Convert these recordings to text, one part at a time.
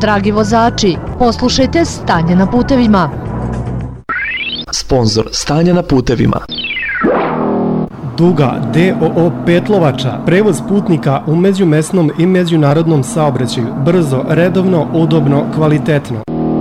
dragi vozači, poslušajte Stanje na putevima. Sponzor Stanja na putevima. Duga DOO Petlovača, prevoz putnika u međumesnom i međunarodnom saobraćaju, brzo, redovno, udobno, kvalitetno.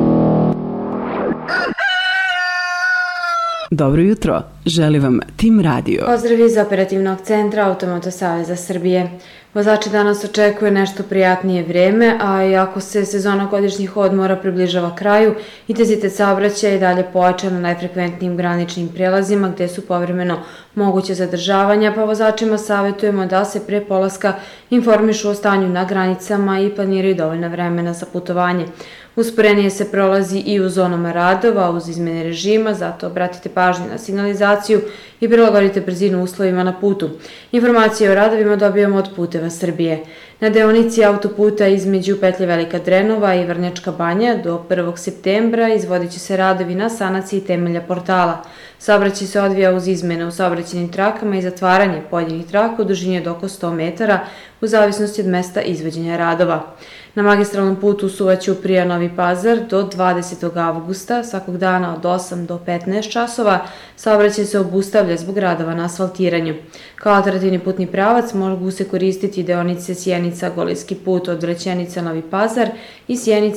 Dobro jutro, želi vam Tim Radio. Pozdrav iz operativnog centra Automoto Saveza Srbije. Vozači danas očekuje nešto prijatnije vreme, a iako se sezona godišnjih odmora približava kraju, intenzitet saobraćaja je dalje pojačan na najfrekventnijim graničnim prelazima gde su povremeno moguće zadržavanja, pa vozačima savjetujemo da se pre polaska informišu o stanju na granicama i planiraju dovoljno vremena za putovanje. Usporenije se prolazi i u zonama radova uz izmene režima, zato obratite pažnju na signalizaciju i prilagodite brzinu uslovima na putu. Informacije o radovima dobijamo od Puteva Srbije. Na deonici autoputa između petlje Velika Drenova i Vrnjačka Banja do 1. septembra izvodit će se radovi na sanaciji temelja portala. Saobraćaj se odvija uz izmene u saobraćajnim trakama i zatvaranje pojedinih traka u dužini od oko 100 metara u zavisnosti od mesta izvođenja radova. Na magistralnom putu Suvaćuprija Novi Pazar do 20. avgusta svakog dana od 8 do 15 časova saobraćaj se obustavlja zbog radova na asfaltiranju. Kao alternativni putni pravac mogu se koristiti deonice Sjenica-Golijski put od Vraćenica Novi Pazar i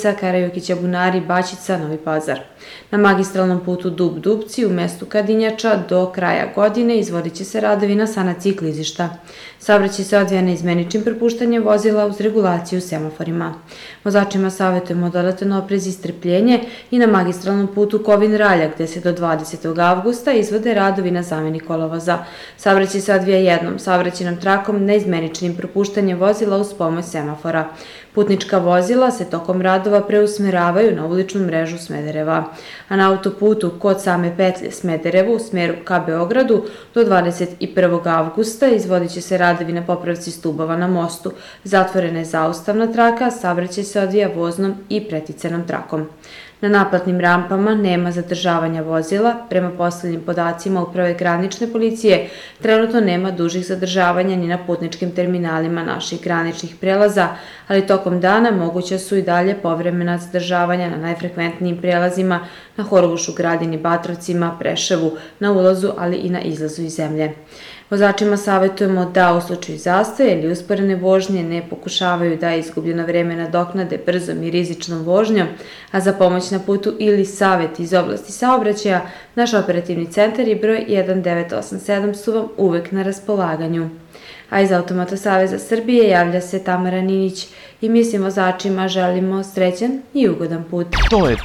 Sjenica-Karajukića-Bunari-Baćica Novi Pazar. Na magistralnom putu Dub-Dupci u mestu Kadinjača do kraja godine izvodit će se radovi na sanaciji klizišta. Saobraćaj se odvija neizmeničnim prepuštanjem vozila uz regulaciju semaforima. Vozačima savjetujemo dodatan oprez i strpljenje i na magistralnom putu Kovin-Ralja gde se do 20. avgusta izvode radovi na zameni kolovoza. Saobraćaj se odvija jednom saobraćajnom trakom neizmeničnim prepuštanjem vozila uz pomoć semafora. Putnička vozila se tokom radova preusmeravaju na uličnu mrežu Smedereva, a na autoputu kod same petlje Smederevo u smeru ka Beogradu do 21. avgusta izvodit će se radovi na popravci stubova na mostu. Zatvorena je zaustavna traka, saobraćaj se odvija voznom i preticanom trakom. Na naplatnim rampama nema zadržavanja vozila. Prema poslednjim podacima Uprave granične policije, trenutno nema dužih zadržavanja ni na putničkim terminalima naših graničnih prelaza, ali tokom dana moguća su i dalje povremena zadržavanja na najfrekventnijim prelazima na Horgošu, Gradini, Batrovcima, Preševu, na ulazu, ali i na izlazu iz zemlje. Vozačima savjetujemo da u slučaju zastoja ili usporene vožnje ne pokušavaju da izgubljeno vreme nadoknade brzom i rizičnom vožnjom, a za pomoć na putu ili savjet iz oblasti saobraćaja, naš operativni centar i broj 1987 su vam uvek na raspolaganju. A iz Automoto Saveza Srbije javlja se Tamara Ninić i mi svim vozačima želimo srećan i ugodan put. To je